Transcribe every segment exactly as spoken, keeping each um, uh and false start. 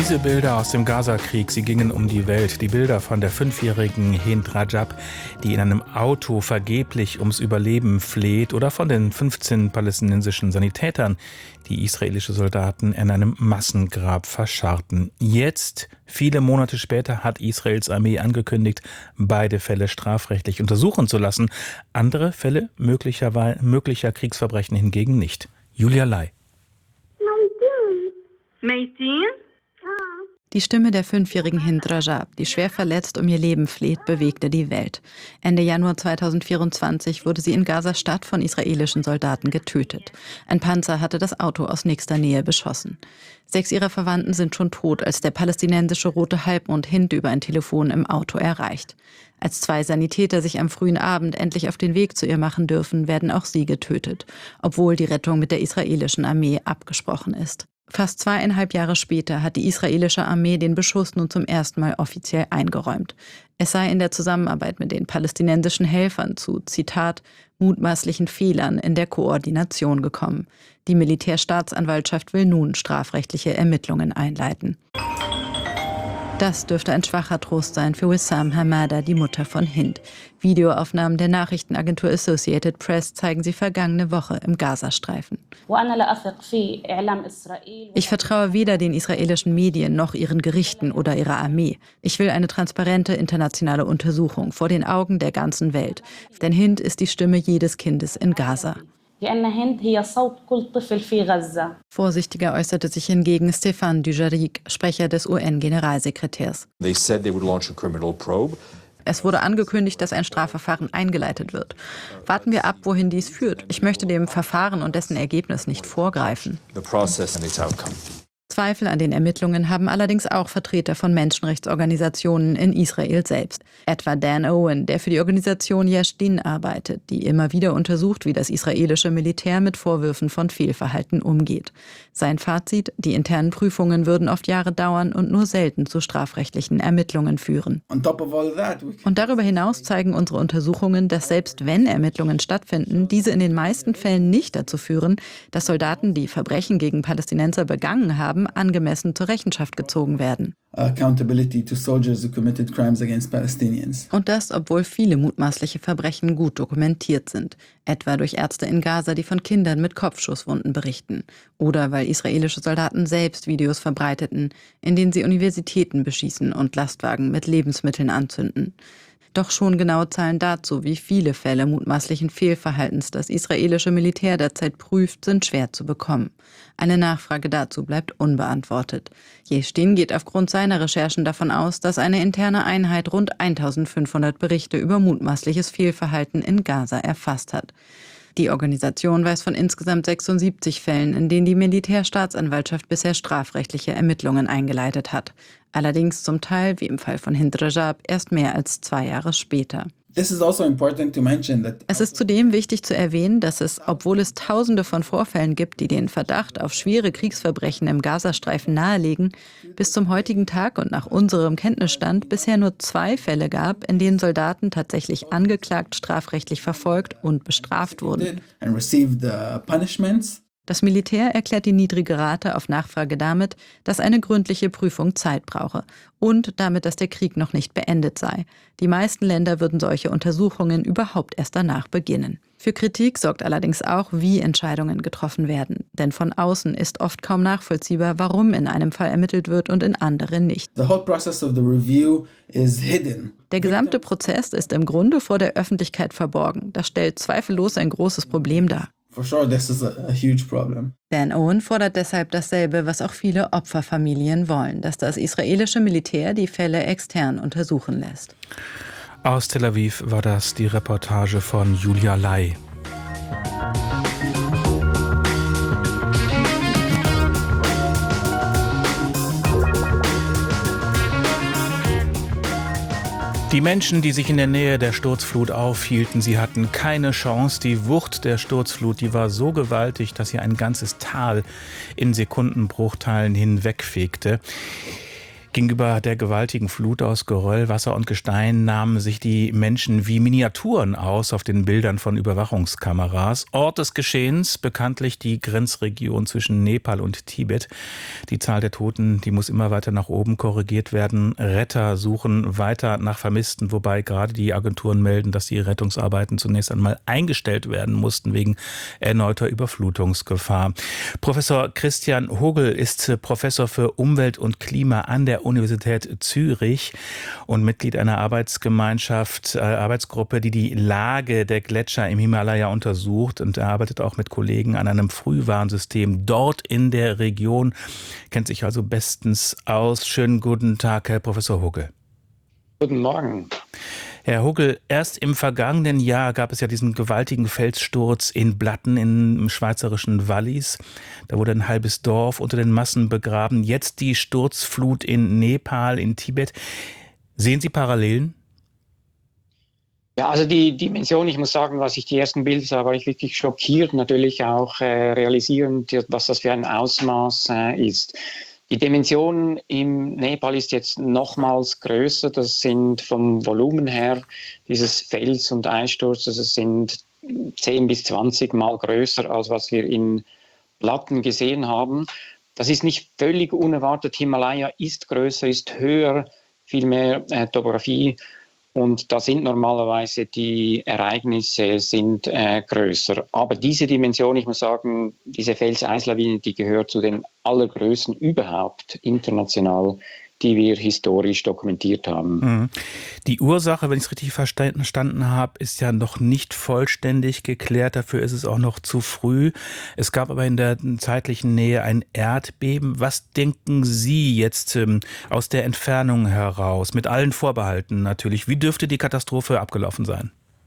Diese Bilder aus dem Gaza-Krieg, sie gingen um die Welt. Die Bilder von der fünfjährigen Hind Rajab, die in einem Auto vergeblich ums Überleben fleht, oder von den fünfzehn palästinensischen Sanitätern, die israelische Soldaten in einem Massengrab verscharrten. Jetzt, viele Monate später, hat Israels Armee angekündigt, beide Fälle strafrechtlich untersuchen zu lassen. Andere Fälle möglicherweise, möglicher Kriegsverbrechen hingegen nicht. Julia Lai. Die Stimme der fünfjährigen Hind Rajab, die schwer verletzt um ihr Leben fleht, bewegte die Welt. Ende Januar zweitausendvierundzwanzig wurde sie in Gaza-Stadt von israelischen Soldaten getötet. Ein Panzer hatte das Auto aus nächster Nähe beschossen. Sechs ihrer Verwandten sind schon tot, als der palästinensische Rote Halbmond Hind über ein Telefon im Auto erreicht. Als zwei Sanitäter sich am frühen Abend endlich auf den Weg zu ihr machen dürfen, werden auch sie getötet, obwohl die Rettung mit der israelischen Armee abgesprochen ist. Fast zweieinhalb Jahre später hat die israelische Armee den Beschuss nun zum ersten Mal offiziell eingeräumt. Es sei in der Zusammenarbeit mit den palästinensischen Helfern zu, Zitat, mutmaßlichen Fehlern in der Koordination gekommen. Die Militärstaatsanwaltschaft will nun strafrechtliche Ermittlungen einleiten. Das dürfte ein schwacher Trost sein für Wissam Hamada, die Mutter von Hind. Videoaufnahmen der Nachrichtenagentur Associated Press zeigen sie vergangene Woche im Gazastreifen. Ich vertraue weder den israelischen Medien noch ihren Gerichten oder ihrer Armee. Ich will eine transparente internationale Untersuchung vor den Augen der ganzen Welt. Denn Hind ist die Stimme jedes Kindes in Gaza. Vorsichtiger äußerte sich hingegen Stéphane Dujarric, Sprecher des U N-Generalsekretärs. Es wurde angekündigt, dass ein Strafverfahren eingeleitet wird. Warten wir ab, wohin dies führt. Ich möchte dem Verfahren und dessen Ergebnis nicht vorgreifen. Zweifel an den Ermittlungen haben allerdings auch Vertreter von Menschenrechtsorganisationen in Israel selbst. Etwa Dan Owen, der für die Organisation Yesh Din arbeitet, die immer wieder untersucht, wie das israelische Militär mit Vorwürfen von Fehlverhalten umgeht. Sein Fazit: Die internen Prüfungen würden oft Jahre dauern und nur selten zu strafrechtlichen Ermittlungen führen. Und darüber hinaus zeigen unsere Untersuchungen, dass selbst wenn Ermittlungen stattfinden, diese in den meisten Fällen nicht dazu führen, dass Soldaten, die Verbrechen gegen Palästinenser begangen haben, angemessen zur Rechenschaft gezogen werden. Und das, obwohl viele mutmaßliche Verbrechen gut dokumentiert sind. Etwa durch Ärzte in Gaza, die von Kindern mit Kopfschusswunden berichten. Oder weil israelische Soldaten selbst Videos verbreiteten, in denen sie Universitäten beschießen und Lastwagen mit Lebensmitteln anzünden. Doch schon genaue Zahlen dazu, wie viele Fälle mutmaßlichen Fehlverhaltens das israelische Militär derzeit prüft, sind schwer zu bekommen. Eine Nachfrage dazu bleibt unbeantwortet. Yesh Din geht aufgrund seiner Recherchen davon aus, dass eine interne Einheit rund eintausendfünfhundert Berichte über mutmaßliches Fehlverhalten in Gaza erfasst hat. Die Organisation weiß von insgesamt sechsundsiebzig Fällen, in denen die Militärstaatsanwaltschaft bisher strafrechtliche Ermittlungen eingeleitet hat. Allerdings zum Teil, wie im Fall von Hind Rajab, erst mehr als zwei Jahre später. Es ist zudem wichtig zu erwähnen, dass es, obwohl es Tausende von Vorfällen gibt, die den Verdacht auf schwere Kriegsverbrechen im Gazastreifen nahelegen, bis zum heutigen Tag und nach unserem Kenntnisstand bisher nur zwei Fälle gab, in denen Soldaten tatsächlich angeklagt, strafrechtlich verfolgt und bestraft wurden. Das Militär erklärt die niedrige Rate auf Nachfrage damit, dass eine gründliche Prüfung Zeit brauche und damit, dass der Krieg noch nicht beendet sei. Die meisten Länder würden solche Untersuchungen überhaupt erst danach beginnen. Für Kritik sorgt allerdings auch, wie Entscheidungen getroffen werden. Denn von außen ist oft kaum nachvollziehbar, warum in einem Fall ermittelt wird und in anderen nicht. Der gesamte Prozess ist im Grunde vor der Öffentlichkeit verborgen. Das stellt zweifellos ein großes Problem dar. For sure, this is a, a huge problem. Dan Owen fordert deshalb dasselbe, was auch viele Opferfamilien wollen, dass das israelische Militär die Fälle extern untersuchen lässt. Aus Tel Aviv war das die Reportage von Julia Lai. Die Menschen, die sich in der Nähe der Sturzflut aufhielten, sie hatten keine Chance. Die Wucht der Sturzflut, die war so gewaltig, dass sie ein ganzes Tal in Sekundenbruchteilen hinwegfegte. Gegenüber der gewaltigen Flut aus Geröll, Wasser und Gestein nahmen sich die Menschen wie Miniaturen aus auf den Bildern von Überwachungskameras. Ort des Geschehens, bekanntlich die Grenzregion zwischen Nepal und Tibet. Die Zahl der Toten, die muss immer weiter nach oben korrigiert werden. Retter suchen weiter nach Vermissten, wobei gerade die Agenturen melden, dass die Rettungsarbeiten zunächst einmal eingestellt werden mussten wegen erneuter Überflutungsgefahr. Professor Christian Hogel ist Professor für Umwelt und Klima an der Universität Zürich und Mitglied einer Arbeitsgemeinschaft, äh, Arbeitsgruppe, die die Lage der Gletscher im Himalaya untersucht, und er arbeitet auch mit Kollegen an einem Frühwarnsystem dort in der Region, kennt sich also bestens aus. Schönen guten Tag, Herr Professor Hogel. Guten Morgen. Herr Hogel, erst im vergangenen Jahr gab es ja diesen gewaltigen Felssturz in Blatten im schweizerischen Wallis. Da wurde ein halbes Dorf unter den Massen begraben. Jetzt die Sturzflut in Nepal, in Tibet. Sehen Sie Parallelen? Ja, also die Dimension, ich muss sagen, was ich die ersten Bilder sah, war ich wirklich schockiert, natürlich auch äh, realisierend, was das für ein Ausmaß äh, ist. Die Dimension im Nepal ist jetzt nochmals größer. Das sind vom Volumen her dieses Fels- und Eissturzes, das sind zehn bis zwanzig Mal größer, als was wir in Platten gesehen haben. Das ist nicht völlig unerwartet. Himalaya ist größer, ist höher, viel mehr äh, Topographie. Und da sind normalerweise die Ereignisse sind äh, größer. Aber diese Dimension, ich muss sagen, diese Fels-Eis-Lawine, die gehört zu den allergrößten überhaupt international, die wir historisch dokumentiert haben. Die Ursache, wenn ich es richtig verstanden habe, ist ja noch nicht vollständig geklärt. Dafür ist es auch noch zu früh. Es gab aber in der zeitlichen Nähe ein Erdbeben. Was denken Sie jetzt ähm, aus der Entfernung heraus, mit allen Vorbehalten natürlich? Wie dürfte die Katastrophe abgelaufen sein?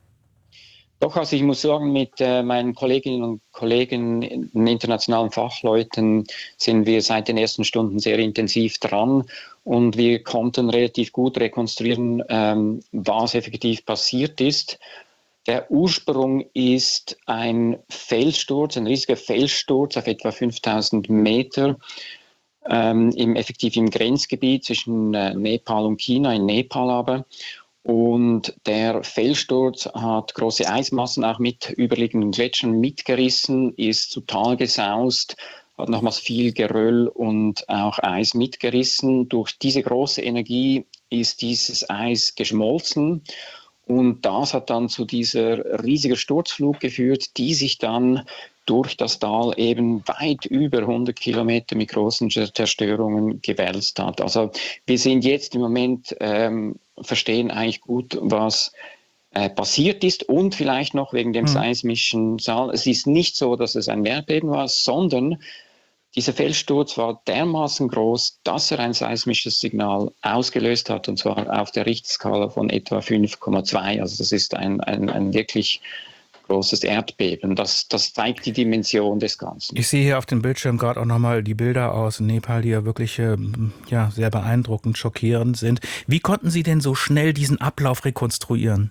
Doch, also ich muss sagen, mit äh, meinen Kolleginnen und Kollegen, den internationalen Fachleuten, sind wir seit den ersten Stunden sehr intensiv dran und wir konnten relativ gut rekonstruieren, ähm, was effektiv passiert ist. Der Ursprung ist ein Felssturz, ein riesiger Felssturz auf etwa fünftausend Meter, ähm, im, effektiv im Grenzgebiet zwischen äh, Nepal und China, in Nepal aber. Und der Felssturz hat große Eismassen auch mit überliegenden Gletschern mitgerissen, ist zu Tal gesaust, hat nochmals viel Geröll und auch Eis mitgerissen. Durch diese große Energie ist dieses Eis geschmolzen und das hat dann zu dieser riesigen Sturzflut geführt, die sich dann durch das Tal eben weit über hundert Kilometer mit großen Zerstörungen gewälzt hat. Also wir sind jetzt im Moment, ähm, verstehen eigentlich gut, was äh, passiert ist und vielleicht noch wegen dem mhm. seismischen Saal. Es ist nicht so, dass es ein Erdbeben war, sondern dieser Felssturz war dermaßen groß, dass er ein seismisches Signal ausgelöst hat, und zwar auf der Richterskala von etwa fünf Komma zwei. Also das ist ein, ein, ein wirklich großes Erdbeben. Das, das zeigt die Dimension des Ganzen. Ich sehe hier auf dem Bildschirm gerade auch nochmal die Bilder aus Nepal, die ja wirklich äh, ja, sehr beeindruckend, schockierend sind. Wie konnten Sie denn so schnell diesen Ablauf rekonstruieren?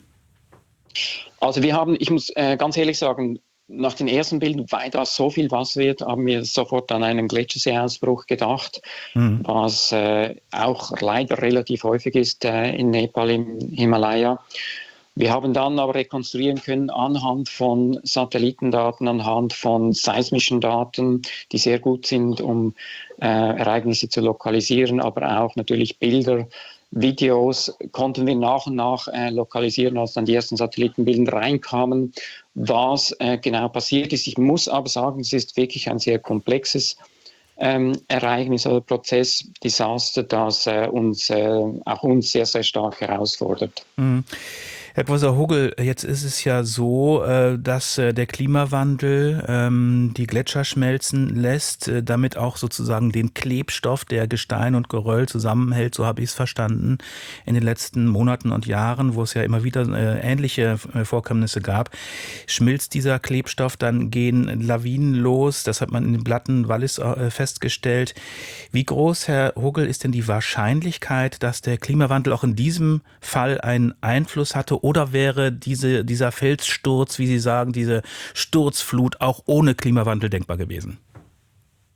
Also wir haben, ich muss äh, ganz ehrlich sagen, nach den ersten Bildern, weil da so viel Wasser wird, haben wir sofort an einen Gletscherseeausbruch gedacht, mhm. was äh, auch leider relativ häufig ist äh, in Nepal im Himalaya. Wir haben dann aber rekonstruieren können anhand von Satellitendaten, anhand von seismischen Daten, die sehr gut sind, um äh, Ereignisse zu lokalisieren, aber auch natürlich Bilder, Videos konnten wir nach und nach äh, lokalisieren, als dann die ersten Satellitenbilder reinkamen, was äh, genau passiert ist. Ich muss aber sagen, es ist wirklich ein sehr komplexes ähm, Ereignis oder Prozess, Desaster, das äh, uns, äh, auch uns sehr, sehr stark herausfordert. Mhm. Herr Professor Hogel, jetzt ist es ja so, dass der Klimawandel die Gletscher schmelzen lässt, damit auch sozusagen den Klebstoff, der Gestein und Geröll zusammenhält, so habe ich es verstanden, in den letzten Monaten und Jahren, wo es ja immer wieder ähnliche Vorkommnisse gab, schmilzt dieser Klebstoff, dann gehen Lawinen los, das hat man in den Blatten Wallis festgestellt. Wie groß, Herr Hogel, ist denn die Wahrscheinlichkeit, dass der Klimawandel auch in diesem Fall einen Einfluss hatte? Oder wäre diese, dieser Felssturz, wie Sie sagen, diese Sturzflut auch ohne Klimawandel denkbar gewesen?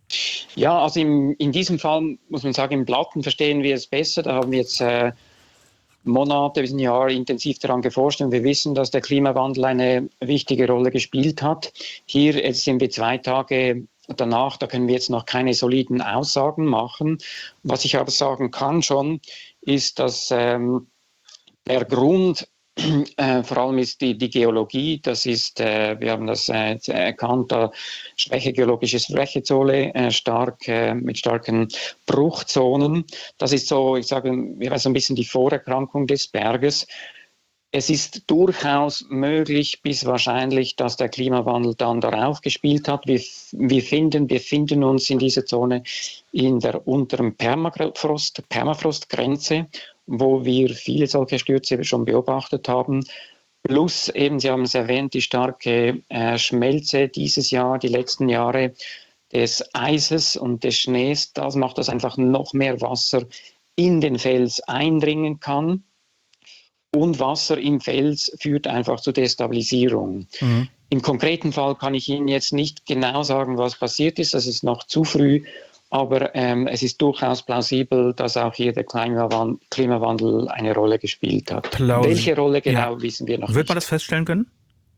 Ja, also im, in diesem Fall muss man sagen, im Blatten verstehen wir es besser. Da haben wir jetzt äh, Monate bis ein Jahr intensiv daran geforscht und wir wissen, dass der Klimawandel eine wichtige Rolle gespielt hat. Hier jetzt sind wir zwei Tage danach, da können wir jetzt noch keine soliden Aussagen machen. Was ich aber sagen kann schon, ist, dass ähm, der Grund Äh, vor allem ist die, die Geologie, das ist, äh, wir haben das äh, erkannt, da schwäche geologische Schwächezone, äh, stark, äh, mit starken Bruchzonen. Das ist so, ich sage, wir so ein bisschen die Vorerkrankung des Berges. Es ist durchaus möglich bis wahrscheinlich, dass der Klimawandel dann darauf gespielt hat. Wir, wir, finden, wir finden uns in dieser Zone in der unteren Permafrost, Permafrostgrenze, wo wir viele solche Stürze schon beobachtet haben. Plus eben, Sie haben es erwähnt, die starke äh, Schmelze dieses Jahr, die letzten Jahre des Eises und des Schnees. Das macht, dass einfach noch mehr Wasser in den Fels eindringen kann. Und Wasser im Fels führt einfach zu Destabilisierung. Mhm. Im konkreten Fall kann ich Ihnen jetzt nicht genau sagen, was passiert ist. Das ist noch zu früh. Aber ähm, es ist durchaus plausibel, dass auch hier der Klimawandel, Klimawandel eine Rolle gespielt hat. Plaus- Welche Rolle genau, ja. wissen wir noch Wird nicht. man das feststellen können?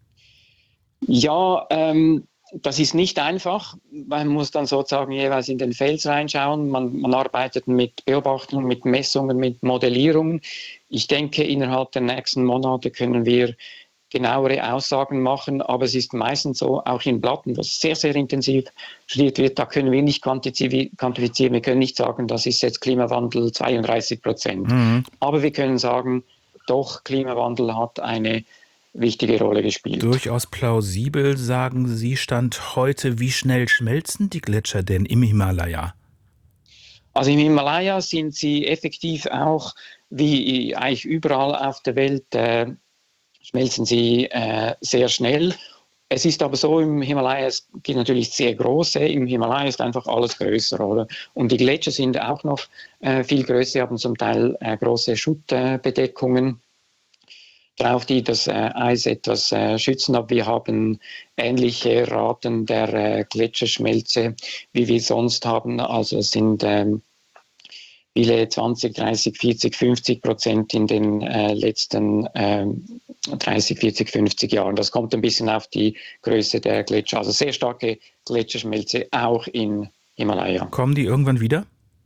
Ja, ähm, das ist nicht einfach. Man muss dann sozusagen jeweils in den Fels reinschauen. Man, man arbeitet mit Beobachtungen, mit Messungen, mit Modellierungen. Ich denke, innerhalb der nächsten Monate können wir genauere Aussagen machen, aber es ist meistens so, auch in Blatten, was sehr, sehr intensiv studiert wird, da können wir nicht quantifizieren, wir können nicht sagen, das ist jetzt Klimawandel zweiunddreißig Prozent. Mhm. Aber wir können sagen, doch, Klimawandel hat eine wichtige Rolle gespielt. Durchaus plausibel, sagen Sie, Stand heute. Wie schnell schmelzen die Gletscher denn im Himalaya? Also im Himalaya sind sie effektiv auch, wie eigentlich überall auf der Welt, äh, schmelzen sie äh, sehr schnell. Es ist aber so, im Himalaya, es gibt natürlich sehr große, im Himalaya ist einfach alles größer, oder? Und die Gletscher sind auch noch äh, viel größer, haben zum Teil äh, große Schuttbedeckungen drauf, die das äh, Eis etwas äh, schützen. Aber wir haben ähnliche Raten der äh, Gletscherschmelze, wie wir sonst haben. Also es sind ähm, viele zwanzig, dreißig, vierzig, fünfzig Prozent in den äh, letzten äh, dreißig, vierzig, fünfzig Jahren. Das kommt ein bisschen auf die Größe der Gletscher. Also sehr starke Gletscherschmelze auch in Himalaya. Kommen die irgendwann wieder?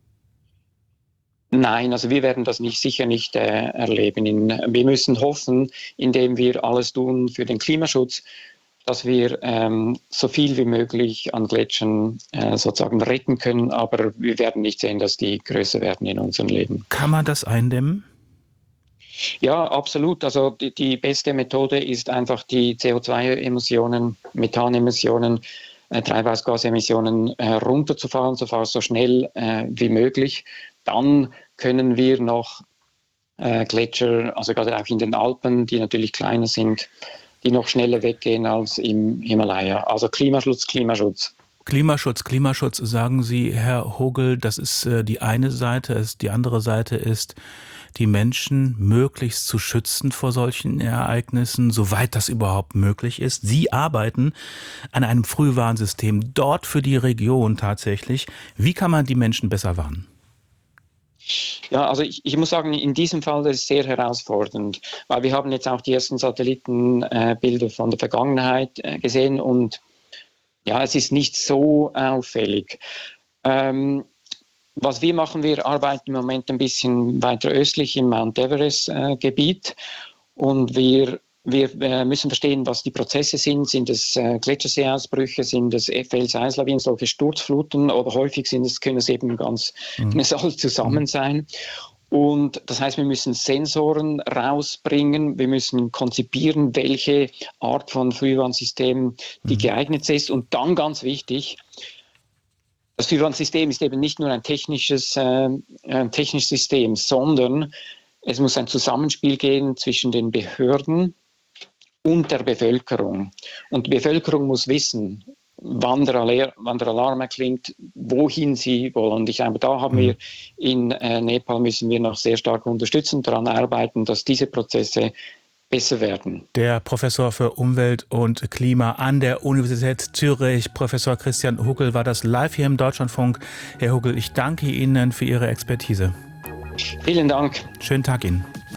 Nein, also wir werden das nicht, sicher nicht äh, erleben. In, wir müssen hoffen, indem wir alles tun für den Klimaschutz, dass wir ähm, so viel wie möglich an Gletschern äh, sozusagen retten können, aber wir werden nicht sehen, dass die größer werden in unserem Leben. Kann man das eindämmen? Ja, absolut. Also die, die beste Methode ist einfach die C O zwei Emissionen, Methanemissionen, äh, Treibhausgasemissionen äh, runterzufahren, so fast so schnell äh, wie möglich. Dann können wir noch äh, Gletscher, also gerade auch in den Alpen, die natürlich kleiner sind, die noch schneller weggehen als im Himalaya. Also Klimaschutz, Klimaschutz. Klimaschutz, Klimaschutz, sagen Sie, Herr Hogel, das ist äh, die eine Seite. Die andere Seite ist, die Menschen möglichst zu schützen vor solchen Ereignissen, soweit das überhaupt möglich ist. Sie arbeiten an einem Frühwarnsystem dort für die Region tatsächlich. Wie kann man die Menschen besser warnen? Ja, also ich, ich muss sagen, in diesem Fall das ist sehr herausfordernd, weil wir haben jetzt auch die ersten Satellitenbilder äh, von der Vergangenheit äh, gesehen und ja, es ist nicht so auffällig. Ähm, was wir machen, wir arbeiten im Moment ein bisschen weiter östlich im Mount Everest-Gebiet äh, und wir Wir äh, müssen verstehen, was die Prozesse sind. Sind es äh, Gletscherseeausbrüche, sind es Felseislawinen, solche Sturzfluten oder häufig sind es, können es eben ganz, mhm. können es alles zusammen sein. Und das heißt, wir müssen Sensoren rausbringen, wir müssen konzipieren, welche Art von Frühwarnsystem die mhm. geeignet ist. Und dann ganz wichtig, das Frühwarnsystem ist eben nicht nur ein technisches, äh, ein technisches System, sondern es muss ein Zusammenspiel gehen zwischen den Behörden und der Bevölkerung. Und die Bevölkerung muss wissen, wann der, Alarm, wann der Alarm erklingt, wohin sie wollen. Und ich glaube, da haben wir in äh, Nepal müssen wir noch sehr stark unterstützen, daran arbeiten, dass diese Prozesse besser werden. Der Professor für Umwelt und Klima an der Universität Zürich, Professor Christian Huckel, war das live hier im Deutschlandfunk. Herr Huckel, ich danke Ihnen für Ihre Expertise. Vielen Dank. Schönen Tag Ihnen.